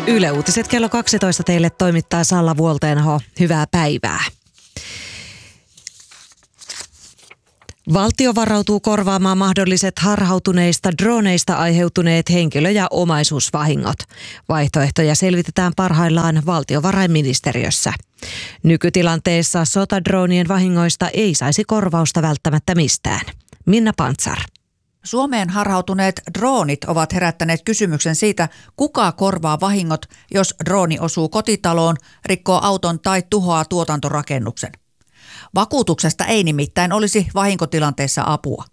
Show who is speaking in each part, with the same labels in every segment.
Speaker 1: Yle Uutiset kello 12 teille toimittaa Salla Vuolteenho. Hyvää päivää. Valtio varautuu korvaamaan mahdolliset harhautuneista droneista aiheutuneet henkilö- ja omaisuusvahingot. Vaihtoehtoja selvitetään parhaillaan valtiovarainministeriössä. Nykytilanteessa sotadroonien vahingoista ei saisi korvausta välttämättä mistään. Minna Pantsar.
Speaker 2: Suomeen harhautuneet droonit ovat herättäneet kysymyksen siitä, kuka korvaa vahingot, jos drooni osuu kotitaloon, rikkoo auton tai tuhoaa tuotantorakennuksen. Vakuutuksesta ei nimittäin olisi vahinkotilanteessa apua.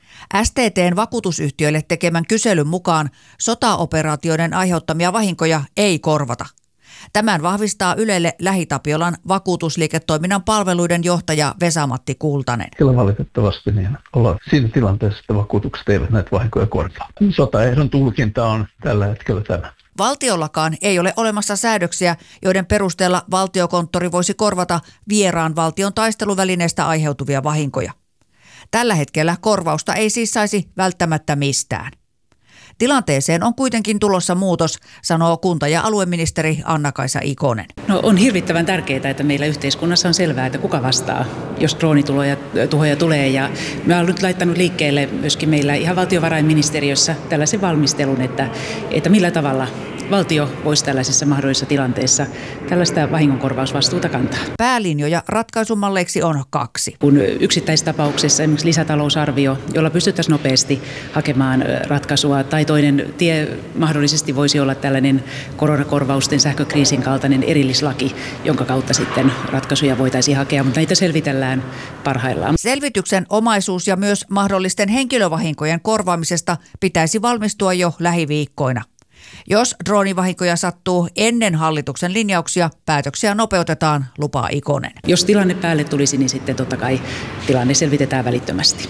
Speaker 2: STT:n vakuutusyhtiöille tekemän kyselyn mukaan sotaoperaatioiden aiheuttamia vahinkoja ei korvata. Tämän vahvistaa Ylelle Lähi-Tapiolan vakuutusliiketoiminnan palveluiden johtaja Vesa-Matti Kultanen.
Speaker 3: Kyllä valitettavasti niin ollaan siinä tilanteessa, että vakuutukset eivät näitä vahinkoja korvaa. Sotaehdon tulkinta on tällä hetkellä tämä.
Speaker 2: Valtiollakaan ei ole olemassa säädöksiä, joiden perusteella valtiokonttori voisi korvata vieraan valtion taisteluvälineestä aiheutuvia vahinkoja. Tällä hetkellä korvausta ei siis saisi välttämättä mistään. Tilanteeseen on kuitenkin tulossa muutos, sanoo kunta- ja alueministeri Anna-Kaisa Ikonen.
Speaker 4: No, on hirvittävän tärkeää, että meillä yhteiskunnassa on selvää, että kuka vastaa, jos droonituhoja tulee. Ja me ollaan nyt laittanut liikkeelle myöskin meillä ihan valtiovarainministeriössä tällaisen valmistelun, että millä tavalla valtio voisi tällaisessa mahdollisessa tilanteessa tällaista vahingonkorvausvastuuta kantaa.
Speaker 2: Päälinjoja ratkaisumalleiksi on 2.
Speaker 4: Kun yksittäistapauksessa esimerkiksi lisätalousarvio, jolla pystyttäisiin nopeasti hakemaan ratkaisua, tai toinen tie mahdollisesti voisi olla tällainen koronakorvausten sähkökriisin kaltainen erillislaki, jonka kautta sitten ratkaisuja voitaisiin hakea, mutta näitä selvitellään parhaillaan.
Speaker 2: Selvityksen omaisuus ja myös mahdollisten henkilövahinkojen korvaamisesta pitäisi valmistua jo lähiviikkoina. Jos droonivahinkoja sattuu ennen hallituksen linjauksia, päätöksiä nopeutetaan, lupaa Ikonen.
Speaker 4: Jos tilanne päälle tulisi, niin sitten totta kai tilanne selvitetään välittömästi.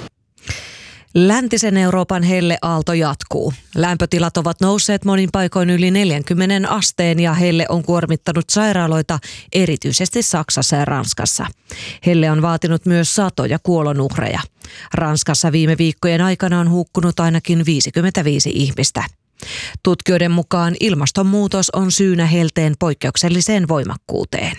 Speaker 1: Läntisen Euroopan helleaalto jatkuu. Lämpötilat ovat nousseet monin paikoin yli 40 asteen ja helle on kuormittanut sairaaloita erityisesti Saksassa ja Ranskassa. Helle on vaatinut myös satoja kuolonuhreja. Ranskassa viime viikkojen aikana on hukkunut ainakin 55 ihmistä. Tutkijoiden mukaan ilmastonmuutos on syynä helteen poikkeukselliseen voimakkuuteen.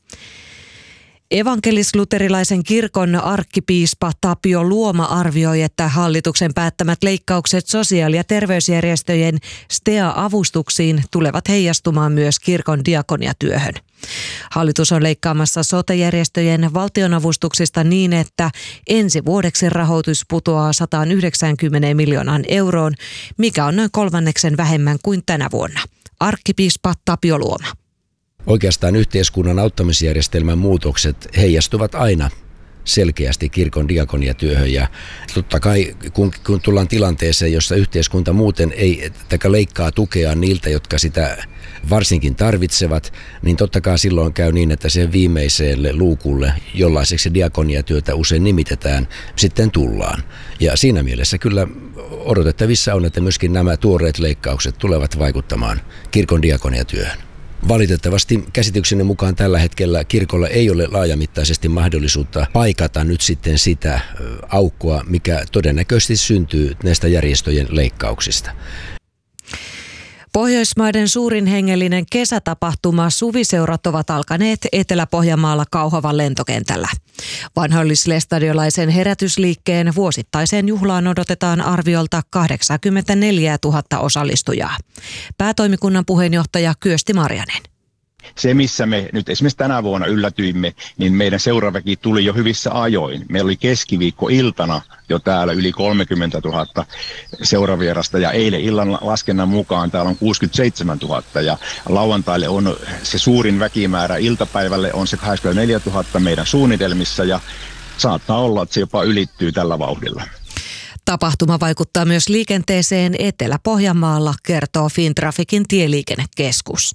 Speaker 1: Evankelis-luterilaisen kirkon arkkipiispa Tapio Luoma arvioi, että hallituksen päättämät leikkaukset sosiaali- ja terveysjärjestöjen STEA-avustuksiin tulevat heijastumaan myös kirkon diakoniatyöhön. Hallitus on leikkaamassa sote-järjestöjen valtionavustuksista niin, että ensi vuodeksi rahoitus putoaa 190 miljoonaan euroon, mikä on noin 1/3 vähemmän kuin tänä vuonna. Arkkipiispa Tapio Luoma.
Speaker 5: Oikeastaan yhteiskunnan auttamisjärjestelmän muutokset heijastuvat aina selkeästi kirkon diakoniatyöhön ja totta kai kun tullaan tilanteeseen, jossa yhteiskunta muuten ei leikkaa tukea niiltä, jotka sitä varsinkin tarvitsevat, niin totta kai silloin käy niin, että sen viimeiselle luukulle, jollaiseksi diakoniatyötä usein nimitetään, sitten tullaan. Ja siinä mielessä kyllä odotettavissa on, että myöskin nämä tuoreet leikkaukset tulevat vaikuttamaan kirkon diakoniatyöhön. Valitettavasti käsitykseni mukaan tällä hetkellä kirkolla ei ole laajamittaisesti mahdollisuutta paikata nyt sitten sitä aukkoa, mikä todennäköisesti syntyy näistä järjestöjen leikkauksista.
Speaker 1: Pohjoismaiden suurin hengellinen kesätapahtuma Suviseurat ovat alkaneet Etelä-Pohjanmaalla Kauhavan lentokentällä. Vanhoillislestadiolaisen herätysliikkeen vuosittaiseen juhlaan odotetaan arviolta 84 000 osallistujaa. Päätoimikunnan puheenjohtaja Kyösti Marjanen.
Speaker 6: Se, missä me nyt esimerkiksi tänä vuonna yllätyimme, niin meidän seuraväki tuli jo hyvissä ajoin. Meillä oli keskiviikkoiltana jo täällä yli 30 000 seuravierasta ja eilen illan laskennan mukaan täällä on 67 000 ja lauantaille on se suurin väkimäärä, iltapäivälle on se 84 000 meidän suunnitelmissa ja saattaa olla, että se jopa ylittyy tällä vauhdilla.
Speaker 1: Tapahtuma vaikuttaa myös liikenteeseen Etelä-Pohjanmaalla, kertoo Fintraficin tieliikennekeskus.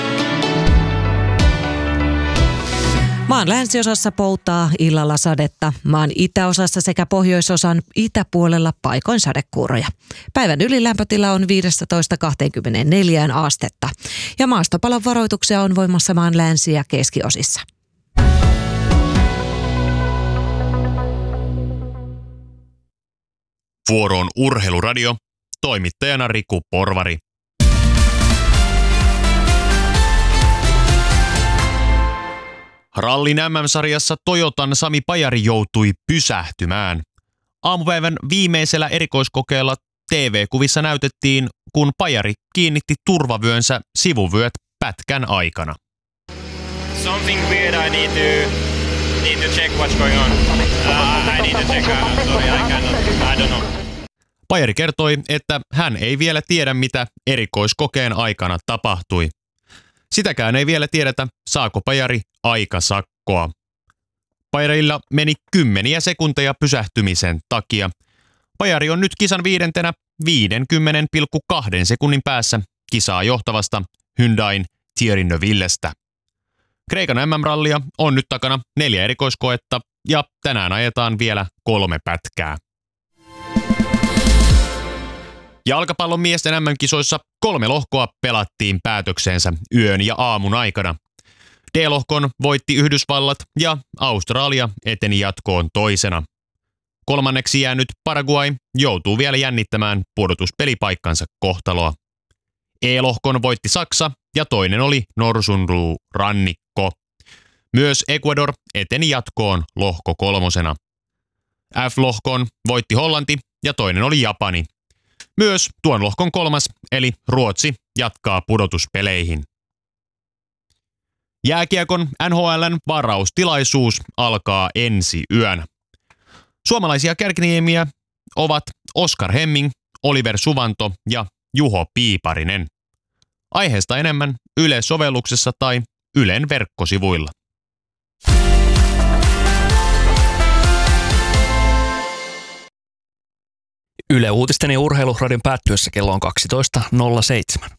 Speaker 1: Maan länsiosassa poutaa, illalla sadetta. Maan itäosassa sekä pohjoisosan itäpuolella paikoin sadekuuroja. Päivän ylilämpötila on 15-24 astetta. Ja maastopalon varoituksia on voimassa maan länsi- ja keskiosissa.
Speaker 7: Vuoroon Urheiluradio. Toimittajana Riku Porvari. Rallin MM-sarjassa Toyotan Sami Pajari joutui pysähtymään. Aamupäivän viimeisellä erikoiskokeella TV-kuvissa näytettiin, kun Pajari kiinnitti turvavyönsä sivuvyöt pätkän aikana.
Speaker 8: Something weird, I need to check what's going on. I need to check, sorry, I don't know.
Speaker 7: Pajari kertoi, että hän ei vielä tiedä, mitä erikoiskokeen aikana tapahtui. Sitäkään ei vielä tiedetä, saako Pajari aikasakkoa. Pajarilla meni 10 sekunteja pysähtymisen takia. Pajari on nyt kisan 50,2 sekunnin päässä kisaa johtavasta Hyundain Thierry Neuvillestä. Kreikan MM-rallia on nyt takana 4 erikoiskoetta ja tänään ajetaan vielä 3 pätkää. Jalkapallon miesten MM-kisoissa 3 lohkoa pelattiin päätökseensä yön ja aamun aikana. D-lohkon voitti Yhdysvallat ja Australia eteni jatkoon toisena. Kolmanneksi jäänyt Paraguay joutuu vielä jännittämään pudotuspelipaikkansa kohtaloa. E-lohkon voitti Saksa ja toinen oli Norsunluurannikko. Myös Ecuador eteni jatkoon lohko 3. F-lohkon voitti Hollanti ja toinen oli Japani. Myös tuon lohkon 3. eli Ruotsi jatkaa pudotuspeleihin. Jääkiekon NHL:n varaustilaisuus alkaa ensi yönä. Suomalaisia kärkinimiä ovat Oskar Hemming, Oliver Suvanto ja Juho Piiparinen. Aiheesta enemmän Yle-sovelluksessa tai Ylen verkkosivuilla.
Speaker 9: Yle Uutisten ja Urheiluradion päättyessä kello on 12.07.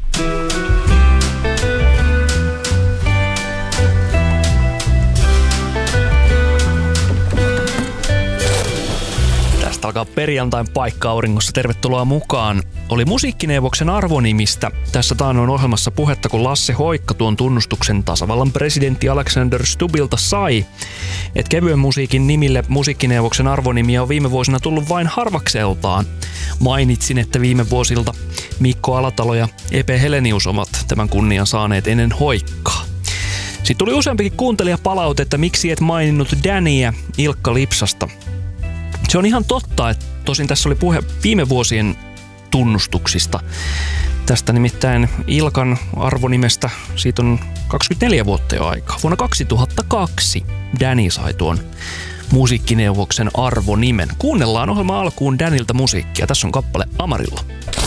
Speaker 9: Tästä alkaa perjantain paikka auringossa. Tervetuloa mukaan. Oli Musiikkineuvoksen arvonimistä tässä taannoin ohjelmassa puhetta, kun Lasse Hoikka tuon tunnustuksen tasavallan presidentti Alexander Stubbilta sai. Et kevyen musiikin nimille Musiikkineuvoksen arvonimiä on viime vuosina tullut vain harvakseltaan. Mainitsin, että viime vuosilta Mikko Alatalo ja Epe Helenius ovat tämän kunnian saaneet ennen Hoikkaa. Sitten tuli useampikin kuuntelija palautetta, miksi et maininnut Daniä Ilkka Lipsasta. Se on ihan totta, että tosin tässä oli puhe viime vuosien tunnustuksista. Tästä nimittäin Ilkan arvonimestä siitä on 24 vuotta jo aikaa. Vuonna 2002 Danny sai tuon Musiikkineuvoksen arvonimen. Kuunnellaan ohjelman alkuun Danilta musiikkia. Tässä on kappale Amarillo.